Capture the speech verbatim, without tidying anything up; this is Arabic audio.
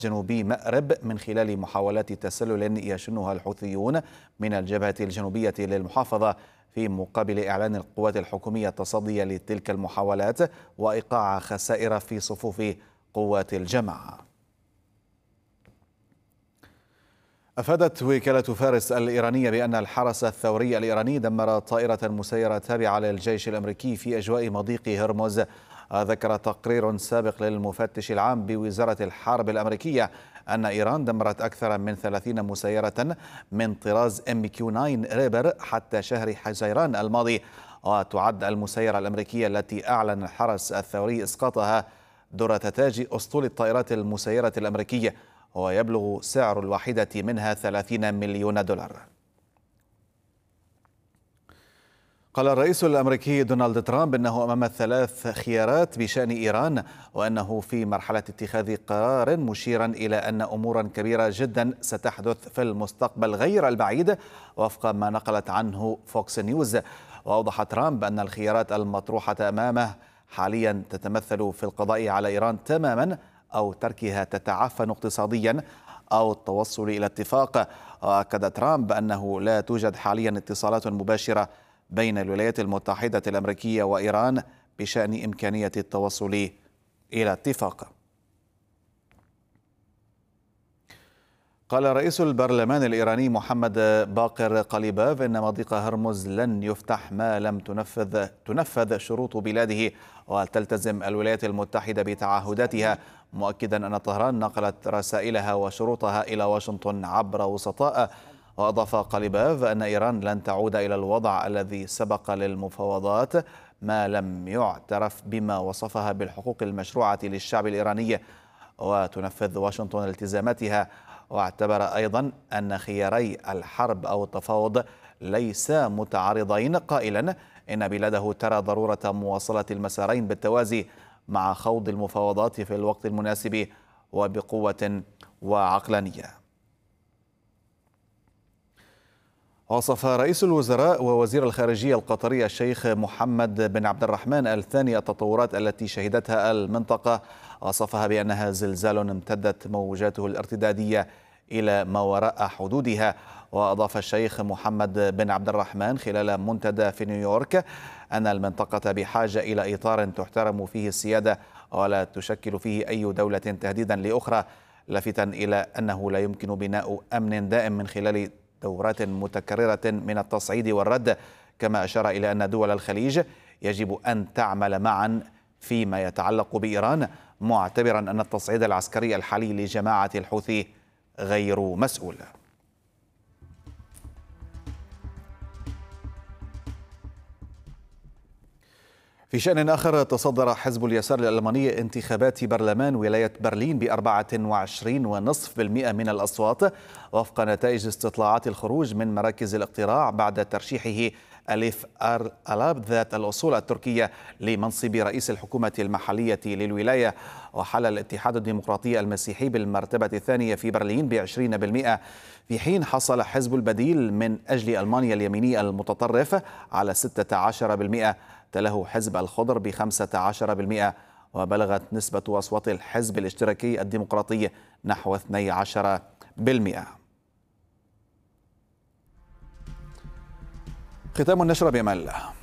جنوبي مأرب من خلال محاولات تسلل يشنها الحوثيون من الجبهة الجنوبية للمحافظة، في مقابل إعلان القوات الحكومية التصدي لتلك المحاولات وإيقاع خسائر في صفوف قوات الجماعة. أفادت وكالة فارس الإيرانية بأن الحرس الثوري الإيراني دمر طائرة مسيرة تابعة للجيش الأمريكي في أجواء مضيق هرمز. ذكر تقرير سابق للمفتش العام بوزارة الحرب الأمريكية أن إيران دمرت أكثر من ثلاثين مسيرة من طراز إم كيو تسعة ريبر حتى شهر حزيران الماضي، وتعد المسيرة الأمريكية التي أعلن الحرس الثوري إسقاطها درة تاج أسطول الطائرات المسيرة الأمريكية، ويبلغ سعر الواحدة منها ثلاثين مليون دولار. قال الرئيس الأمريكي دونالد ترامب أنه أمام ثلاث خيارات بشأن إيران، وأنه في مرحلة اتخاذ قرار، مشيرا إلى أن أمورا كبيرة جدا ستحدث في المستقبل غير البعيد وفق ما نقلت عنه فوكس نيوز. وأوضح ترامب أن الخيارات المطروحة أمامه حاليا تتمثل في القضاء على إيران تماما، أو تركها تتعفن اقتصاديا، أو التوصل إلى اتفاق. وأكد ترامب أنه لا توجد حاليا اتصالات مباشرة بين الولايات المتحدة الأمريكية وإيران بشأن إمكانية التوصل إلى اتفاق. قال رئيس البرلمان الإيراني محمد باقر قليباف إن مضيق هرمز لن يفتح ما لم تنفذ تنفذ شروط بلاده وتلتزم الولايات المتحدة بتعهداتها، مؤكدا أن طهران نقلت رسائلها وشروطها إلى واشنطن عبر وسطاء. وأضاف قليباف أن إيران لن تعود إلى الوضع الذي سبق للمفاوضات ما لم يعترف بما وصفها بالحقوق المشروعة للشعب الإيراني وتنفذ واشنطن التزاماتها. واعتبر أيضا أن خياري الحرب أو التفاوض ليسا متعارضين، قائلا إن بلاده ترى ضرورة مواصلة المسارين بالتوازي مع خوض المفاوضات في الوقت المناسب وبقوة وعقلانية. وصف رئيس الوزراء ووزير الخارجية القطري الشيخ محمد بن عبد الرحمن الثاني التطورات التي شهدتها المنطقة، وصفها بأنها زلزال امتدت موجاته الارتدادية إلى ما وراء حدودها. وأضاف الشيخ محمد بن عبد الرحمن خلال منتدى في نيويورك أن المنطقة بحاجة إلى إطار تحترم فيه السيادة ولا تشكل فيه أي دولة تهديدا لأخرى، لافتا إلى أنه لا يمكن بناء أمن دائم من خلال دورات متكررة من التصعيد والرد. كما أشار إلى أن دول الخليج يجب أن تعمل معا فيما يتعلق بإيران، معتبرا أن التصعيد العسكري الحالي لجماعة الحوثي غير مسؤول. في شأن آخر، تصدر حزب اليسار الألماني انتخابات برلمان ولاية برلين بأربعة وعشرين فاصلة خمسة بالمئة من الأصوات وفق نتائج استطلاعات الخروج من مراكز الاقتراع بعد ترشيحه أليف آر ألاب ذات الأصول التركية لمنصب رئيس الحكومة المحلية للولاية. وحل الاتحاد الديمقراطي المسيحي بالمرتبة الثانية في برلين بعشرين بالمئة، في حين حصل حزب البديل من أجل ألمانيا اليميني المتطرف على ستة عشر بالمئة، تله حزب الخضر بخمسة عشر بالمئة، وبلغت نسبة أصوات الحزب الاشتراكي الديمقراطي نحو اثني عشر بالمئة. ختام النشرة بأمان الله.